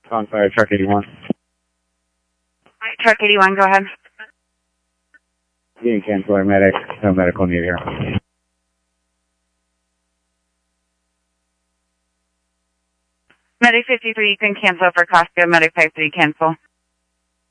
On fire, truck 81. Alright, truck 81, go ahead. You can cancel our medic. No medical need here. Medic 53, you can cancel for Costco. Medic 53, cancel.